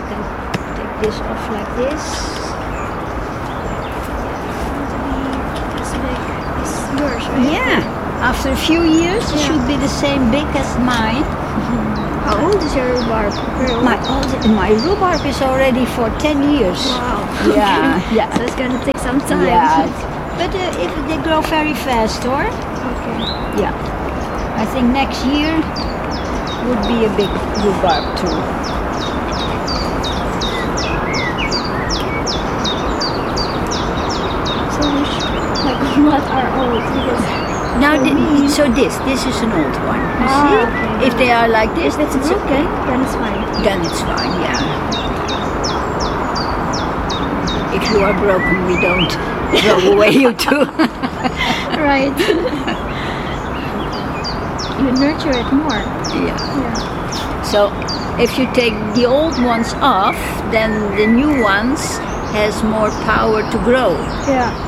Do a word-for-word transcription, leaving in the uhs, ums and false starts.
can take this off like this. As big as yours, right? Yeah. After a few years, it Yeah. should be the same big as mine. How old is your rhubarb? Very old. My old, my rhubarb is already for ten years. Wow. Yeah, yeah. So it's gonna take some time. Yeah, but uh, if they grow very fast, or Okay. yeah, I think next year would be a big rhubarb too. So which, like, what are old? Because Now, for thi- me- so this this is an old one. You Ah, see, okay. if they are like this, if it's it's broken, then it's fine. then it's fine. Yeah. If you are broken, we don't throw away you too. Right. You nurture it more. Yeah. Yeah. So if you take the old ones off, then the new ones has more power to grow. Yeah.